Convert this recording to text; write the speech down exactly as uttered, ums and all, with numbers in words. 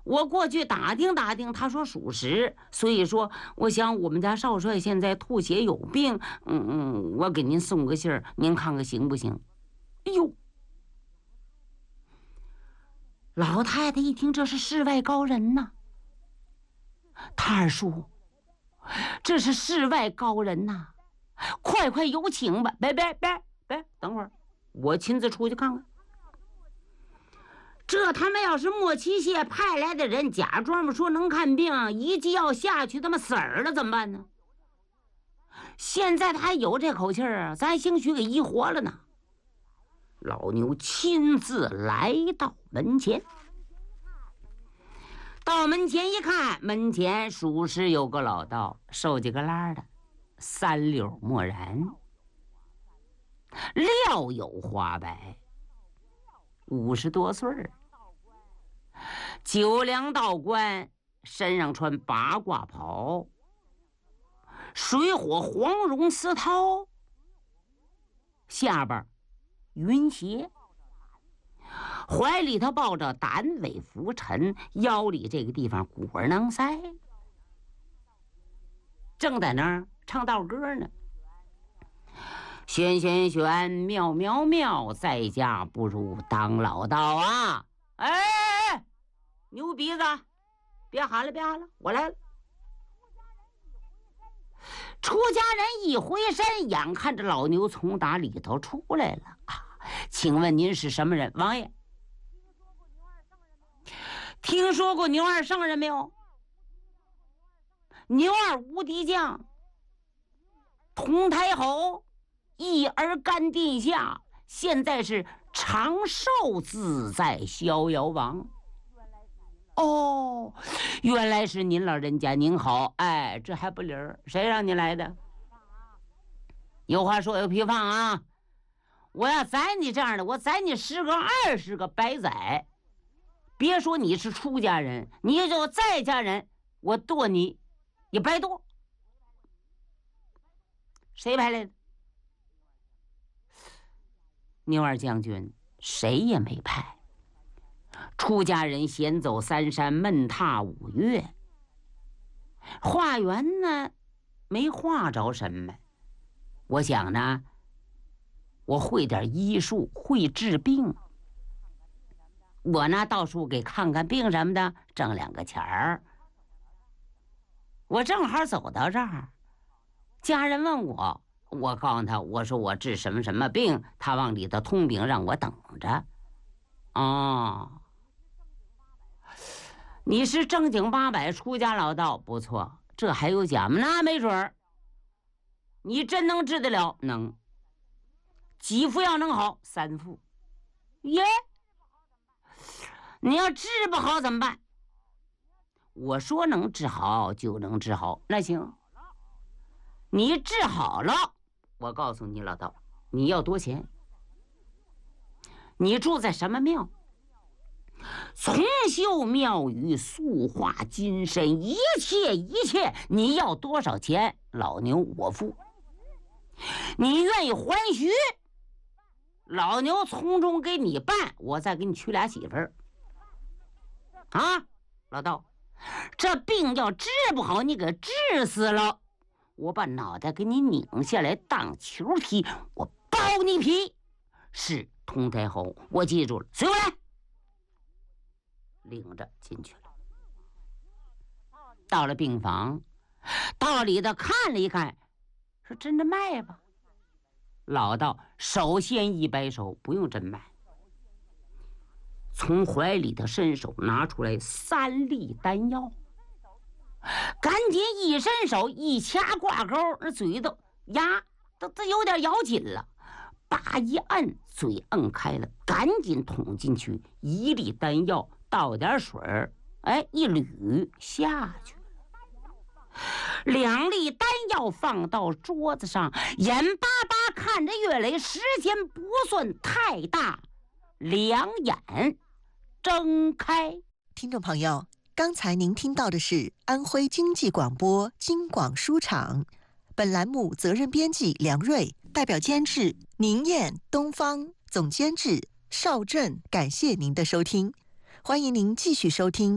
我过去打听打听，他说属实，所以说我想我们家少帅现在吐血有病，嗯嗯，我给您送个信儿，您看看行不行？哎呦，老太太一听这是世外高人呐，他二叔，这是世外高人呐，快快有请吧！别别别别，等会儿我亲自出去看看。这他妈要是莫七谢派来的人，假装吧说能看病，一剂药下去他妈死儿了怎么办呢？现在他还有这口气儿啊，咱兴许给医活了呢。老牛亲自来到门前，到门前一看，门前属实有个老道，瘦几个拉的，三绺墨然，料有花白，五十多岁儿。九梁道冠，身上穿八卦袍，水火黄绒丝绦，下边云鞋，怀里头抱着胆尾拂尘，腰里这个地方果囊塞，正在那儿唱道歌呢。玄玄玄，妙妙妙，在家不如当老道啊！哎哎哎，牛鼻子，别喊了，别喊了，我来了。出家人一回身，眼看着老牛从打里头出来了啊！请问您是什么人？王爷，听说过牛二圣人没有？牛二无敌将，同太后一儿干殿下，现在是长寿自在逍遥王。哦，原来是您老人家，您好。哎，这还不灵儿？谁让你来的？有话说有屁放啊！我要宰你这样的，我宰你十个二十个白宰。别说你是出家人，你就在家人，我剁你也白剁。谁派来的？牛二将军，谁也没派。出家人闲走三山，闷踏五岳，化缘呢没化着什么。我想呢，我会点医术，会治病，我呢到处给看看病什么的，挣两个钱儿。我正好走到这儿，家人问我，我告诉他，我说我治什么什么病，他往里头通禀，让我等着。哦，你是正经八百出家老道，不错，这还有假吗？那没准儿。你真能治得了？能。几副药能好？三副。耶，你要治不好怎么办？我说能治好就能治好。那行，你治好了，我告诉你老道，你要多钱？你住在什么庙？重修庙宇，塑化金身，一切一切，你要多少钱？老牛我付。你愿意还许，老牛从中给你办，我再给你娶俩媳妇儿。啊，老道，这病要治不好，你给治死了，我把脑袋给你拧下来当球踢，我剥你皮。是通太后，我记住了，随我来。领着进去了，到了病房，道里头看了一看，说真的卖吧。老道首先一摆手，不用真卖，从怀里头伸手拿出来三粒丹药，赶紧一伸手一掐挂钩，那嘴都牙都都有点咬紧了，叭一摁，嘴摁开了，赶紧捅进去一粒丹药，倒点水儿，哎，一捋下去。两粒丹药放到桌子上，眼巴巴看着岳雷，时间不算太大，两眼睁开。 听众朋友，刚才您听到的是安徽经济广播京广书场，本栏目责任编辑梁瑞，代表监制宁燕、东方，总监制邵震，感谢您的收听，欢迎您继续收听